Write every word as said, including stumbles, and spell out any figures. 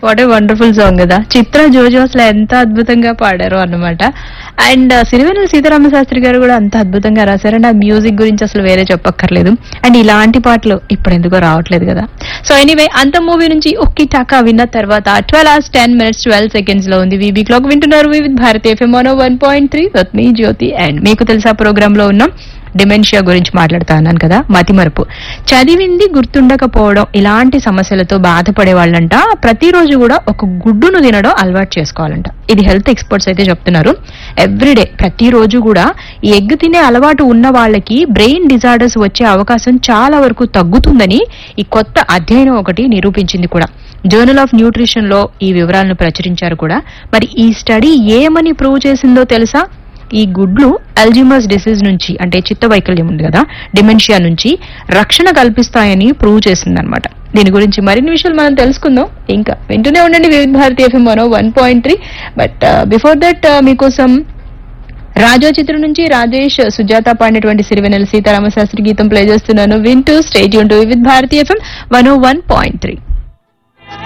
What a wonderful song కదా. చిత్ర జోజో అసలు ఎంత అద్భుతంగా పాడారో అన్నమాట. అండ్ సిరివెన్నెల సీతారామ శాస్త్రి గారు కూడా అంత అద్భుతంగా రాశారు. అండ్ ఆ మ్యూజిక్ గురించి అసలు వేరే చెప్పక్కర్లేదు. అండ్ ఇలాంటి పాటలు ఇప్పుడు ఎందుకో రావట్లేదు కదా. సో ఎనీవే, అంత మూవీ నుంచి ఒక్కి టాకా విన్న తర్వాత twelve hours ten minutes twelve seconds లో ఉంది వీబీ క్లాక్. వింటున్నారు with Bharati FM one point three with me Jyothi. And మీకు తెలుసా ప్రోగ్రామ్ లో ఉన్నాం, డిమెన్షియా గురించి మాట్లాడుతా అన్నాను కదా, మతిమరుపు. చదివింది గుర్తుండకపోవడం ఇలాంటి సమస్యలతో బాధపడే వాళ్ళంట ప్రతిరోజు కూడా ఒక గుడ్డును తినడం అలవాటు చేసుకోవాలంట. ఇది హెల్త్ ఎక్స్పర్ట్స్ అయితే చెప్తున్నారు. ఎవ్రీడే ప్రతిరోజు కూడా ఈ ఎగ్ తినే అలవాటు ఉన్న వాళ్ళకి బ్రెయిన్ డిజార్డర్స్ వచ్చే అవకాశం చాలా వరకు తగ్గుతుందని ఈ కొత్త అధ్యయనం ఒకటి నిరూపించింది కూడా. జర్నల్ ఆఫ్ న్యూట్రిషన్ లో ఈ వివరాలను ప్రచురించారు కూడా. మరి ఈ స్టడీ ఏమని ప్రూవ్ చేసిందో తెలుసా? ఈ గుడ్లు అల్జీమర్స్ డిసీజ్ నుంచి, అంటే చిత్త వైకల్యం ఉంది కదా, డిమెన్షియా నుంచి రక్షణ కల్పిస్తాయని ప్రూవ్ చేసిందనమాట. దీని గురించి మరిన్ని విషయాలు మనం తెలుసుకుందాం. ఇంకా వింటూనే ఉండండి వివిధ Bharati FM one point three. But before that మీకోసం రాజా చిత్రం నుంచి రాజేష్ సుజాత పాడినటువంటి సిరివెన్నెల సీతారామ శాస్త్రి గీతం ప్లే చేస్తున్నాను. వింటూ స్టే ట్యూన్ టు వివిధ Bharati FM one point three.